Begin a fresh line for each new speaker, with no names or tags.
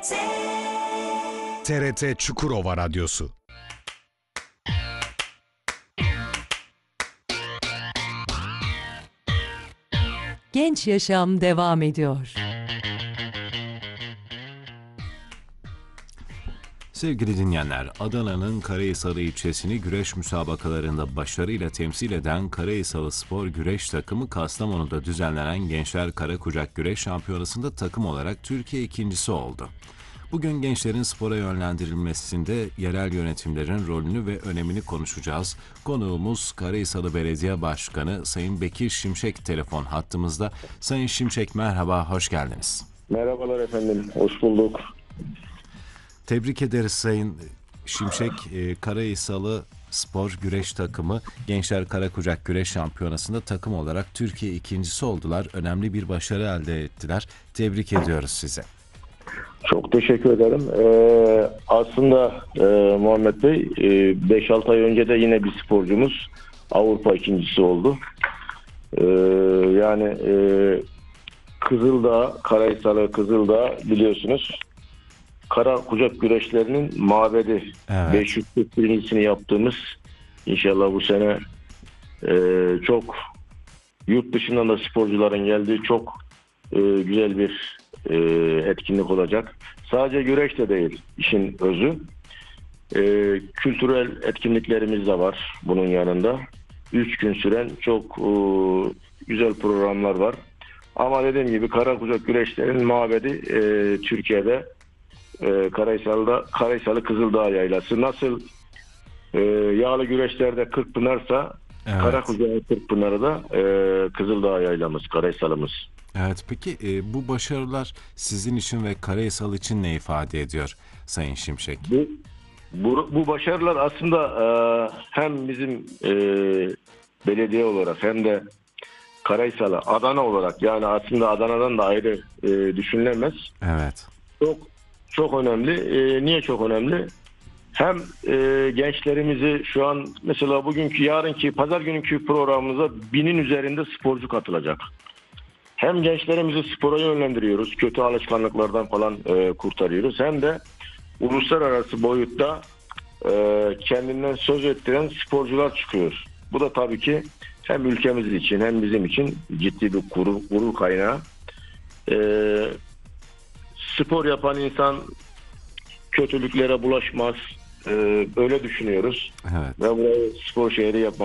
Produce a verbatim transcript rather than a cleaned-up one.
T R T Çukurova Radyosu.
Genç Yaşam devam ediyor.
Sevgili dinleyenler, Adana'nın Karahisar ilçesini güreş müsabakalarında başarıyla temsil eden Karahisar Spor Güreş takımı Kastamonu'da düzenlenen Gençler Karakucak Güreş Şampiyonası'nda takım olarak Türkiye ikincisi oldu. Bugün gençlerin spora yönlendirilmesinde yerel yönetimlerin rolünü ve önemini konuşacağız. Konuğumuz Karahisar Belediye Başkanı Sayın Bekir Şimşek telefon hattımızda. Sayın Şimşek merhaba, hoş geldiniz.
Merhabalar efendim, hoş bulduk.
Tebrik ederiz Sayın Şimşek. Karahisar Spor Güreş takımı Gençler Karakucak Güreş Şampiyonası'nda takım olarak Türkiye ikincisi oldular. Önemli bir başarı elde ettiler. Tebrik ediyoruz size.
Çok teşekkür ederim. Ee, aslında e, Muhammed Bey e, beş altı ay önce de yine bir sporcumuz Avrupa ikincisi oldu. Ee, yani e, Kızıldağ, Karahisar Kızıldağ biliyorsunuz. Kara kucak güreşlerinin mabedi.
Evet.
beş yüz kırk birincisini yaptığımız, inşallah bu sene e, çok yurt dışından da sporcuların geldiği çok e, güzel bir e, etkinlik olacak. Sadece güreş de değil işin özü. E, kültürel etkinliklerimiz de var bunun yanında. Üç gün süren çok e, güzel programlar var. Ama dediğim gibi kara kucak güreşlerin mabedi e, Türkiye'de. Ee, Karahisar'da Karahisarlı Kızıldağ Yaylası. Nasıl e, yağlı güreşlerde Kırkpınar'sa
Evet.
Karakucak'ın Kırkpınar'ı da e, Kızıldağ Yaylamız, Karahisar'ımız.
Evet, peki e, bu başarılar sizin için ve Karahisar için ne ifade ediyor Sayın Şimşek?
Bu, bu, bu başarılar aslında e, hem bizim e, belediye olarak hem de Karahisar'la Adana olarak, yani aslında Adana'dan da ayrı e, düşünülemez.
Evet.
Çok Çok önemli. Ee, niye çok önemli? Hem e, gençlerimizi şu an mesela bugünkü, yarınki, pazar gününkü programımıza binin üzerinde sporcu katılacak. Hem gençlerimizi spora yönlendiriyoruz. Kötü alışkanlıklardan falan e, kurtarıyoruz. Hem de uluslararası boyutta e, kendinden söz ettiren sporcular çıkıyor. Bu da tabii ki hem ülkemiz için hem bizim için ciddi bir gurur, gurur kaynağı. Eee Spor yapan insan kötülüklere bulaşmaz. Ee, öyle düşünüyoruz.
Evet.
Ve burayı spor şehri yapmak